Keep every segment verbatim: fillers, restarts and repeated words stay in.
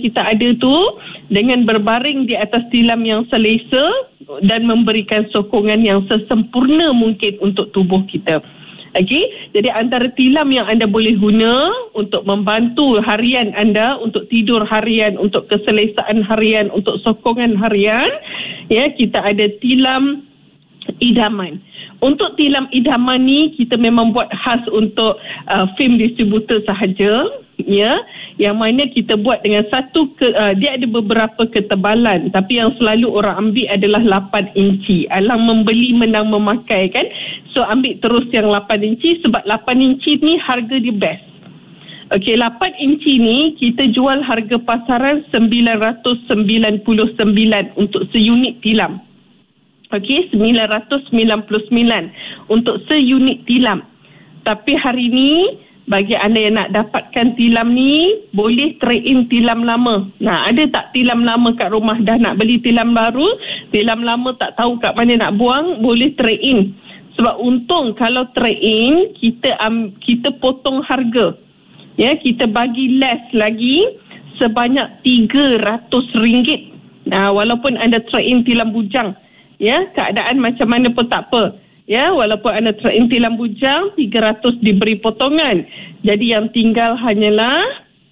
kita ada tu dengan berbaring di atas tilam yang selesa dan memberikan sokongan yang sesempurna mungkin untuk tubuh kita. Okey, jadi antara tilam yang anda boleh guna untuk membantu harian anda, untuk tidur harian, untuk keselesaan harian, untuk sokongan harian, ya, kita ada tilam idaman. Untuk tilam idaman ni kita memang buat khas untuk uh, film distributor sahaja, ya, yang mana kita buat dengan satu ke, uh, dia ada beberapa ketebalan, tapi yang selalu orang ambil adalah lapan inci. Alang membeli menang memakai kan, so ambil terus yang lapan inci sebab lapan inci ni harga dia best. Okey, lapan inci ni kita jual harga pasaran sembilan ratus sembilan puluh sembilan untuk seunit tilam. Okey, sembilan ratus sembilan puluh sembilan untuk seunit tilam. Tapi hari ni, bagi anda yang nak dapatkan tilam ni, boleh trade in tilam lama. Nah, ada tak tilam lama kat rumah, dah nak beli tilam baru, tilam lama tak tahu kat mana nak buang, boleh trade in. Sebab untung kalau trade in, kita um, kita potong harga. Ya, kita bagi less lagi sebanyak tiga ratus ringgit. Nah, walaupun anda trade in tilam bujang, ya, keadaan macam mana pun tak apa. Ya, walaupun anda trade in tilam bujang, tiga ratus diberi potongan. Jadi yang tinggal hanyalah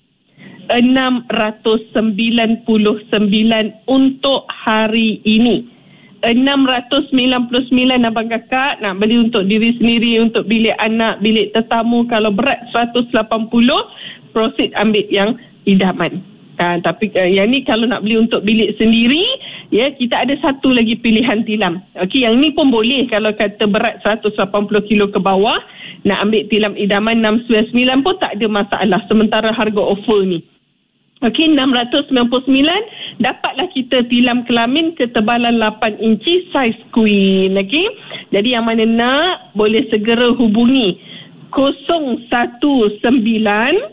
enam ratus sembilan puluh sembilan untuk hari ini. enam ratus sembilan puluh sembilan abang kakak nak beli untuk diri sendiri, untuk bilik anak, bilik tetamu. Kalau berat seratus lapan puluh, proceed ambil yang idaman. Ha, tapi uh, yang ni kalau nak beli untuk bilik sendiri, ya, kita ada satu lagi pilihan tilam. Okey, yang ni pun boleh kalau kata berat seratus lapan puluh kilo ke bawah, nak ambil tilam idaman enam sembilan sembilan pun tak ada masalah sementara harga offer ni. Okey, enam ratus sembilan puluh sembilan dapatlah kita tilam kelamin ketebalan lapan inci saiz queen. Okey, jadi yang mana nak boleh segera hubungi kosong satu sembilan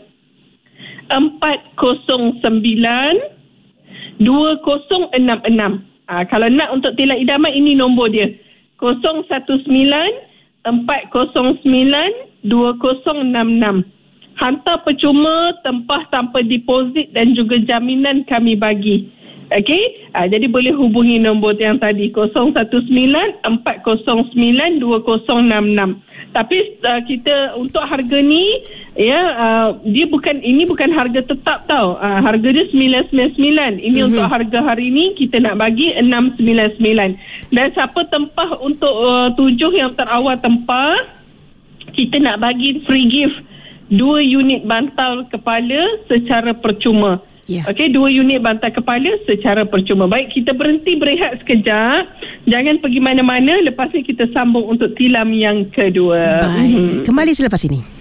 empat kosong sembilan dua kosong enam enam. Ha, kalau nak untuk tilam idaman, ini nombor dia, kosong satu sembilan empat kosong sembilan dua kosong enam enam. Hantar percuma, tempah tanpa deposit dan juga jaminan kami bagi. Okey, ha, jadi boleh hubungi nombor yang tadi, kosong satu sembilan empat kosong sembilan dua kosong enam enam. Tapi uh, kita untuk harga ni, ya, uh, dia bukan, ini bukan harga tetap tau. Uh, harga dia sembilan sembilan sembilan. Ini mm-hmm. untuk harga hari ni kita nak bagi enam sembilan sembilan. Dan siapa tempah untuk uh, tujuh yang terawal tempah, kita nak bagi free gift dua unit bantal kepala secara percuma. Yeah. Okey, dua unit bantal kepala secara percuma. Baik, kita berhenti berehat sekejap. Jangan pergi mana-mana. Lepas ni kita sambung untuk tilam yang kedua. Baik, kembali selepas ini.